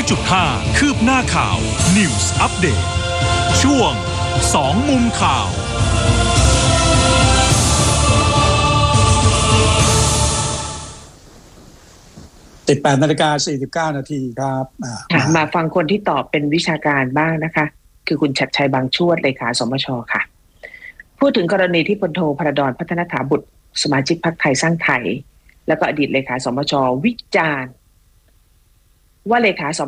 100.5 คืบหน้าข่าว News Update ช่วง2มุมข่าว 18:49 นาทีครับมาฟังคนที่ตอบเป็นวิชาการบ้างนะคะคือคุณชัดชัยบางชวดเลขาสมช.ค่ะพูดถึงกรณีที่พลโทพระดอนพัฒนถาบุตรสมาชิกพรรคไทยสร้างไทยแล้วก็อดีตเลขาสมช.วิจารณ์ว่าเลขาส